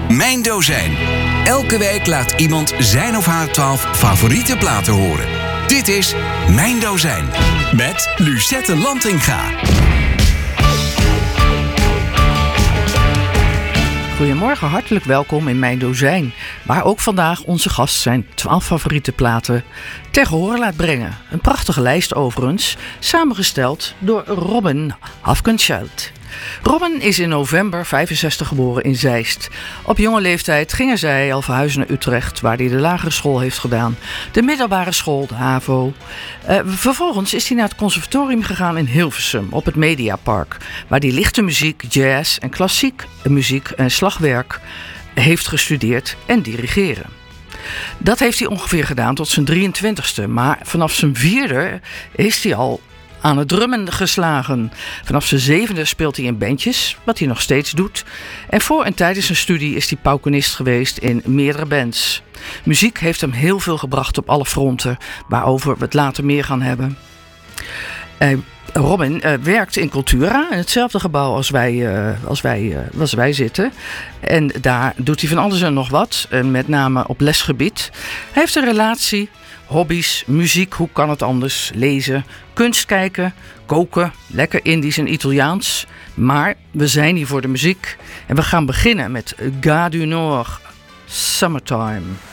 Mijn Dozijn. Elke week laat iemand zijn of haar 12 favoriete platen horen. Dit is Mijn Dozijn. Met Lucette Lantinga. Goedemorgen, hartelijk welkom in Mijn Dozijn. Waar ook vandaag onze gast zijn 12 favoriete platen ter horen laat brengen. Een prachtige lijst overigens, samengesteld door Robin Hafkenscheld. Robin is in november 65 geboren in Zeist. Op jonge leeftijd ging zij al verhuizen naar Utrecht, waar hij de lagere school heeft gedaan. De middelbare school, de HAVO. Vervolgens is hij naar het conservatorium gegaan in Hilversum, op het Mediapark, waar hij lichte muziek, jazz en klassiek muziek en slagwerk heeft gestudeerd en dirigeren. Dat heeft hij ongeveer gedaan tot zijn 23ste, maar vanaf zijn 4e is hij al aan het drummen geslagen. Vanaf zijn 7e speelt hij in bandjes, wat hij nog steeds doet. En voor en tijdens zijn studie is hij paukenist geweest in meerdere bands. Muziek heeft hem heel veel gebracht op alle fronten, waarover we het later meer gaan hebben. Robin werkt in Cultura, in hetzelfde gebouw als wij zitten. En daar doet hij van alles en nog wat, met name op lesgebied. Hij heeft een relatie, hobby's, muziek, hoe kan het anders, lezen, kunst kijken, koken, lekker Indisch en Italiaans. Maar we zijn hier voor de muziek en we gaan beginnen met Gare du Nord, Summertime.